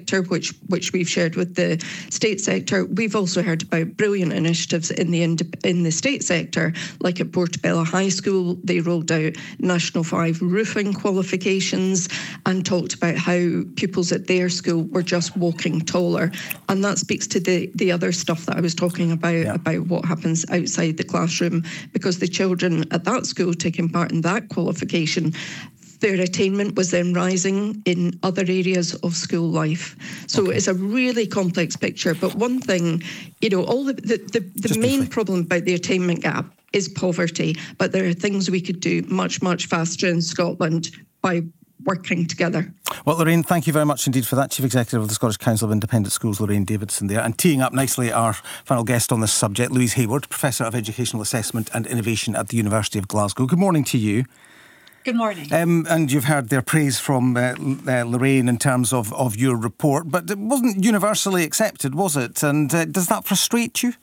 sector, which we've shared with the state sector. We've also heard about brilliant initiatives in the state sector, like at Portobello High School. They rolled out National 5 roofing qualifications and talked about how pupils at their school were just walking taller. And that speaks to the other stuff that I was talking about what happens outside the classroom, because the children at that school taking part in that qualification, their attainment was then rising in other areas of school life. So It's a really complex picture. But one thing, all the main problem about the attainment gap is poverty. But there are things we could do much, much faster in Scotland by working together. Well, Lorraine, thank you very much indeed for that. Chief Executive of the Scottish Council of Independent Schools, Lorraine Davidson there. And teeing up nicely our final guest on this subject, Louise Hayward, Professor of Educational Assessment and Innovation at the University of Glasgow. Good morning to you. Good morning. And you've heard their praise from Lorraine in terms of your report, but it wasn't universally accepted, was it? And does that frustrate you?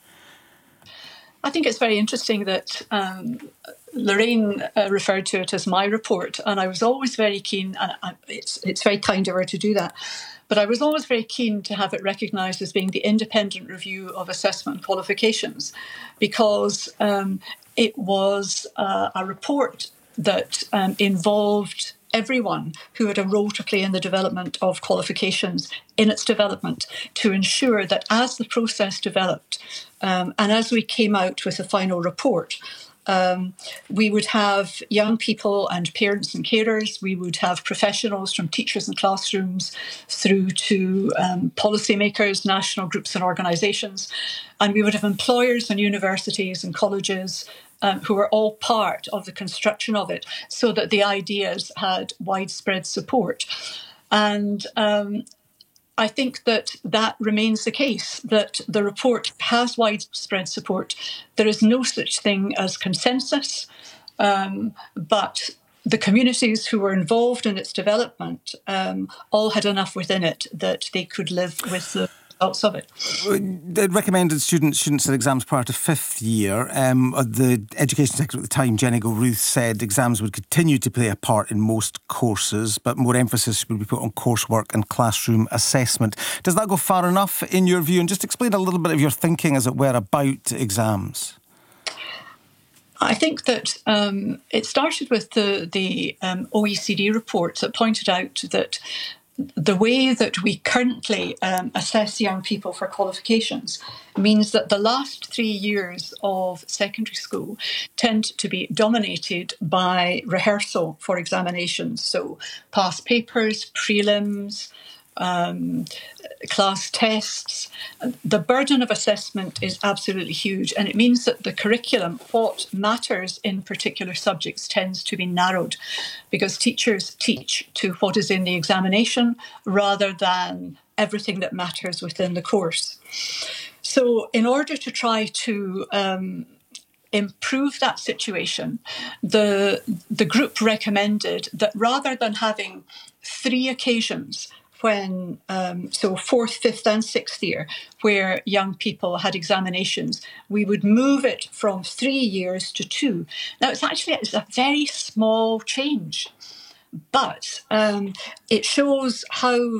I think it's very interesting that Lorraine referred to it as my report, and I was always very keen, and it's very kind of her to do that, but I was always very keen to have it recognised as being the independent review of assessment and qualifications, because it was a report that involved everyone who had a role to play in the development of qualifications in its development, to ensure that as the process developed and as we came out with the final report, we would have young people and parents and carers, we would have professionals from teachers and classrooms through to policymakers, national groups and organisations, and we would have employers and universities and colleges who were all part of the construction of it, so that the ideas had widespread support. And I think that remains the case, that the report has widespread support. There is no such thing as consensus, but the communities who were involved in its development all had enough within it that they could live with the results of it. It recommended students shouldn't sit exams prior to fifth year. The Education Secretary at the time, Jenny Gilruth, said exams would continue to play a part in most courses, but more emphasis would be put on coursework and classroom assessment. Does that go far enough in your view? And just explain a little bit of your thinking, as it were, about exams. I think that it started with the OECD report that pointed out that the way that we currently assess young people for qualifications means that the last 3 years of secondary school tend to be dominated by rehearsal for examinations. So past papers, prelims, class tests. The burden of assessment is absolutely huge, and it means that the curriculum, what matters in particular subjects, tends to be narrowed, because teachers teach to what is in the examination rather than everything that matters within the course. So in order to try to improve that situation, the group recommended that rather than having 3 occasions when, so 4th, 5th and 6th year, where young people had examinations, we would move it from 3 years to 2. Now, it's a very small change, but it shows how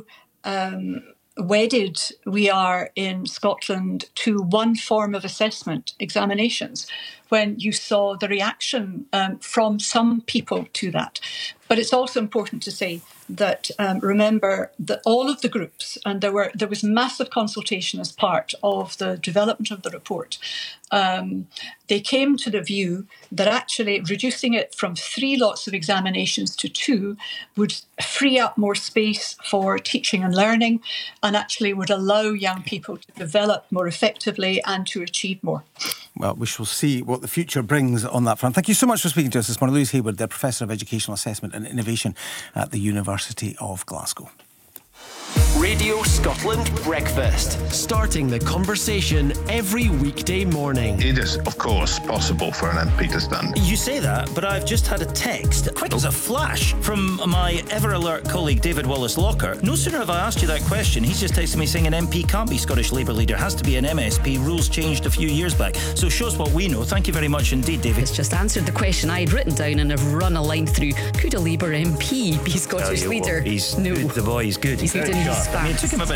wedded we are in Scotland to one form of assessment, examinations, when you saw the reaction from some people to that. But it's also important to say that, remember, that all of the groups, and there was massive consultation as part of the development of the report, they came to the view that actually reducing it from 3 lots of examinations to 2 would free up more space for teaching and learning, and actually would allow young people to develop more effectively and to achieve more. Well, we shall see what the future brings on that front. Thank you so much for speaking to us this morning. Louise Hayward, the Professor of Educational Assessment and Innovation at the University of Glasgow. Radio Scotland Breakfast. Starting the conversation every weekday morning. It is, of course, possible for an MP to stand. You say that, but I've just had a text, quick as a flash, from my ever-alert colleague David Wallace-Locker. No sooner have I asked you that question, he's just texted me saying an MP can't be Scottish Labour leader, has to be an MSP. Rules changed a few years back. So shows what we know. Thank you very much indeed, David. It's just answered the question I had written down and have run a line through. Could a Labour MP be Scottish leader? No. The boy is good. He's good and he's fast. I mean, it took him about